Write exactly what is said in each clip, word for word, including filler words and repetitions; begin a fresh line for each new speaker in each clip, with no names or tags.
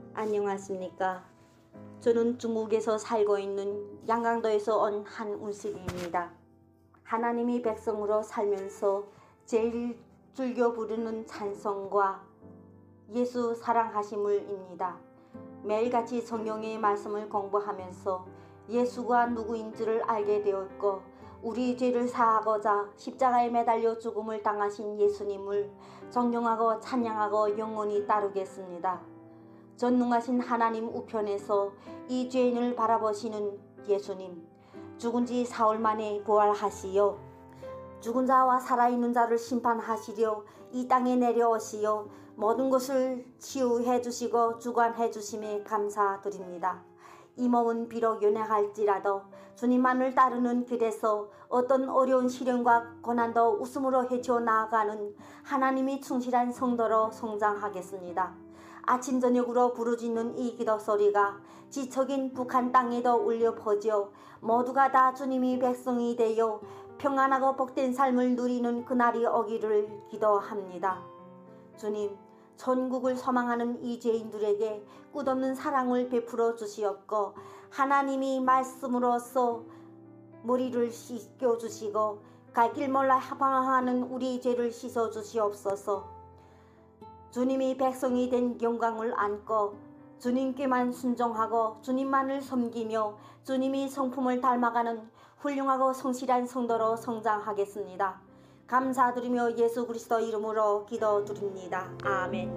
안녕하십니까. 저는 중국에서 살고 있는 양강도에서 온 한운식입니다. 하나님이 백성으로 살면서 제일 즐겨 부르는 찬송과 예수 사랑하심을입니다. 매일같이 성경의 말씀을 공부하면서 예수가 누구인지를 알게 되었고 우리 죄를 사하고자 십자가에 매달려 죽음을 당하신 예수님을 존경하고 찬양하고 영원히 따르겠습니다. 전능하신 하나님 우편에서 이 죄인을 바라보시는 예수님, 죽은 지 사흘 만에 부활하시어 죽은 자와 살아있는 자를 심판하시려 이 땅에 내려오시어 모든 것을 치유해 주시고 주관해 주심에 감사드립니다. 이 몸은 비록 연약할지라도 주님만을 따르는 길에서 어떤 어려운 시련과 고난도 웃음으로 헤쳐나아가는 하나님이 충실한 성도로 성장하겠습니다. 아침 저녁으로 부르짖는 이 기도 소리가 지척인 북한 땅에도 울려 퍼져 모두가 다 주님이 백성이 되어 평안하고 복된 삶을 누리는 그날이 오기를 기도합니다. 주님, 천국을 소망하는 이 죄인들에게 끝없는 사랑을 베풀어 주시옵고 하나님이 말씀으로써 머리를 씻겨주시고 갈 길 몰라 방황하는 우리 죄를 씻어주시옵소서. 주님이 백성이 된 영광을 안고 주님께만 순종하고 주님만을 섬기며 주님이 성품을 닮아가는 훌륭하고 성실한 성도로 성장하겠습니다. 감사드리며 예수 그리스도 이름으로 기도드립니다. 아멘.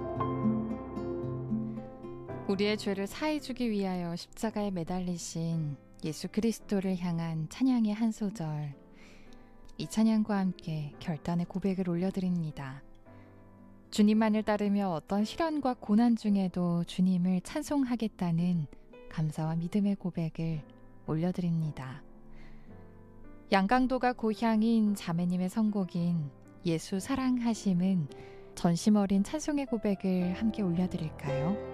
우리의 죄를 사해주기 위하여 십자가에 매달리신 예수 그리스도를 향한 찬양의 한 소절, 이 찬양과 함께 결단의 고백을 올려드립니다. 주님만을 따르며 어떤 시련과 고난 중에도 주님을 찬송하겠다는 감사와 믿음의 고백을 올려드립니다. 양강도가 고향인 자매님의 선곡인 예수 사랑하심은 전심 어린 찬송의 고백을 함께 올려드릴까요?